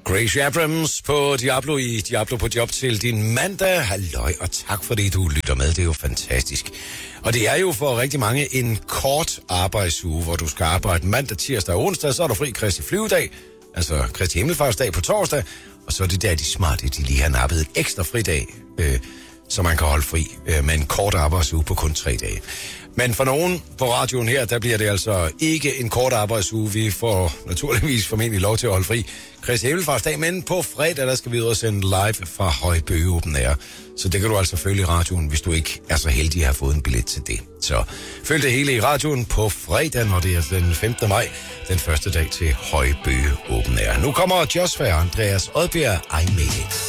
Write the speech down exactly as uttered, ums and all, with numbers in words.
Grace Abrams på Diablo i Diablo på job til din mandag. Halløj, og tak fordi du lytter med. Det er jo fantastisk. Og det er jo for rigtig mange en kort arbejdsuge, hvor du skal arbejde mandag, tirsdag og onsdag. Så er der fri Kristi flyvedag, altså Kristi himmelfartsdag på torsdag. Og så er det der, de smarte, de lige har nappet et ekstra fridag, øh, så man kan holde fri øh, med en kort arbejdsuge på kun tre dage. Men for nogen på radioen her, der bliver det altså ikke en kort arbejdsuge. Vi får naturligvis formentlig lov til at holde fri Kristi himmelfartsdag, men på fredag, der skal vi ud og sende live fra Højbøge Open Air. Så det kan du altså følge i radioen, hvis du ikke er så heldig at have fået en billet til det. Så følg det hele i radioen på fredag, når det er den femte maj, den første dag til Højbøge Open Air. Nu kommer Just Fair, Andreas Odbjerg, I Made It.